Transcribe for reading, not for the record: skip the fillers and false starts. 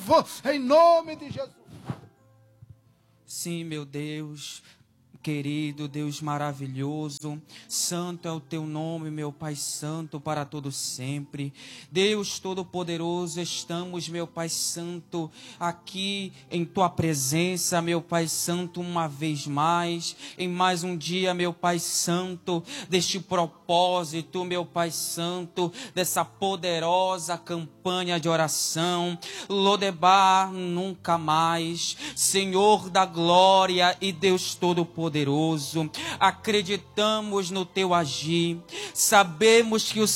vivo, em nome de Jesus. Sim, meu Deus querido, Deus maravilhoso, santo é o teu nome, meu Pai Santo, para todo sempre. Deus Todo-Poderoso, estamos, meu Pai Santo, aqui em tua presença, meu Pai Santo, uma vez mais, em mais um dia, meu Pai Santo, deste propósito, meu Pai Santo, dessa poderosa campanha de oração, Lodebar nunca mais, Senhor da glória e Deus Todo-Poderoso, acreditamos no teu agir, sabemos que o